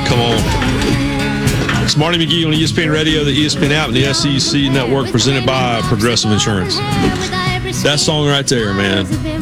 Come on. It's Marty McGee on ESPN Radio, the ESPN app, and the SEC Network, presented by Progressive Insurance. That song right there, man.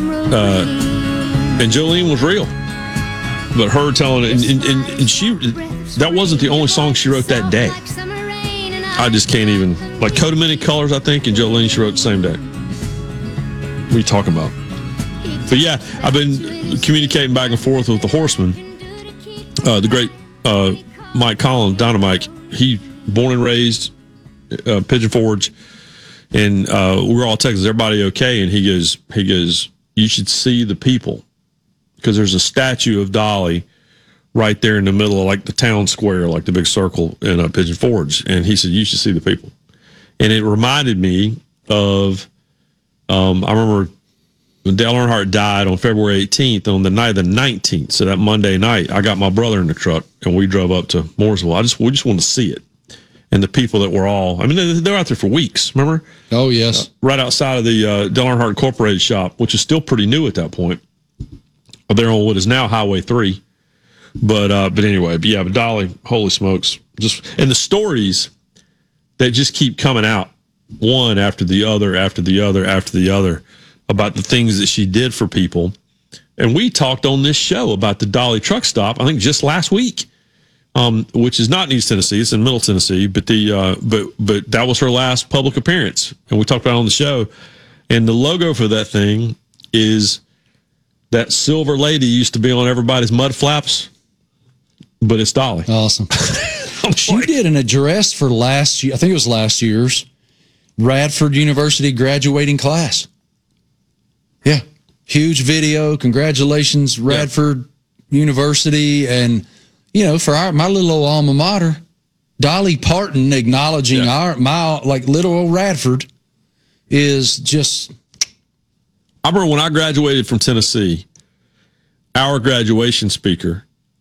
And Jolene was real. But her telling it, and she, that wasn't the only song she wrote that day. I just can't even, like Coat of Many Colors, I think, and Jolene, she wrote the same day. What are you talking about? But yeah, I've been communicating back and forth with the Horseman, the great Mike Collins, Dynamite. He born and raised Pigeon Forge, and we're all texting, everybody okay? And he goes, you should see the people, because there's a statue of Dolly right there in the middle of like the town square, like the big circle in Pigeon Forge. And he said, you should see the people. And it reminded me of, I remember when Dale Earnhardt died on February 18th, on the night of the 19th, so that Monday night, I got my brother in the truck and we drove up to Mooresville. We just wanted to see it. And the people that were all, I mean, they're out there for weeks, remember? Oh, yes. Right outside of the Dale Earnhardt Incorporated shop, which is still pretty new at that point. They're on what is now Highway 3. But anyway, but Dolly, holy smokes. And the stories that just keep coming out, one after the other, after the other, after the other, about the things that she did for people. And we talked on this show about the Dolly truck stop, I think just last week, which is not in East Tennessee, it's in Middle Tennessee, but but that was her last public appearance. And we talked about it on the show. And the logo for that thing is that silver lady used to be on everybody's mud flaps, but it's Dolly. Awesome. She did an address for last year, I think it was last year's Radford University graduating class. Yeah. Huge video. Congratulations, Radford University. And, for my little old alma mater, Dolly Parton acknowledging my little old Radford is just. I remember when I graduated from Tennessee, our graduation speaker,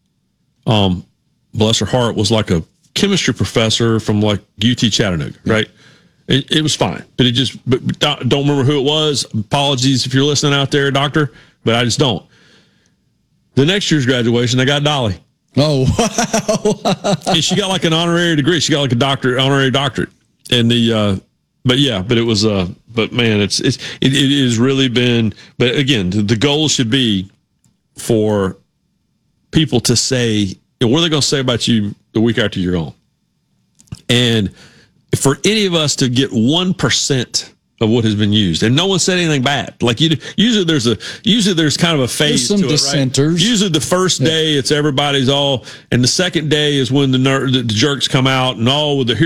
bless her heart, was like a chemistry professor from like UT Chattanooga, right? It was fine, but don't remember who it was. Apologies if you're listening out there, doctor, but I just don't. The next year's graduation, I got Dolly. Oh, wow. And she got like an honorary degree. She got like a honorary doctorate. And but it was, but man, it has really been, but again, the goal should be for people to say, what are they going to say about you the week after you're gone? And for any of us to get 1% of what has been used, and no one said anything bad. Like usually there's kind of a phase. There's some to dissenters. It, right? Usually the first day it's everybody's all, and the second day is when the jerks come out and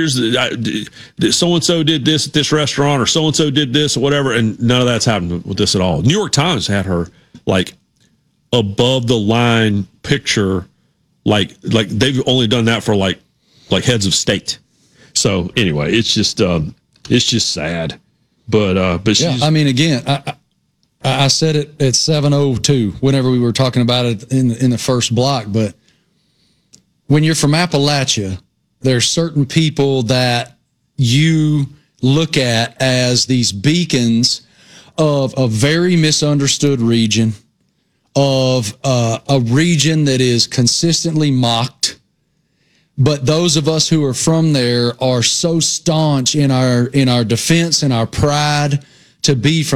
so and so did this at this restaurant, or so and so did this or whatever, and none of that's happened with this at all. New York Times had her like above the line picture, like they've only done that for like heads of state. So anyway, it's just sad, but she's, I mean, again, I said it at 7:02 whenever we were talking about it in the first block. But when you're from Appalachia, there's certain people that you look at as these beacons of a very misunderstood region, of a region that is consistently mocked. But those of us who are from there are so staunch in our defense and our pride to be from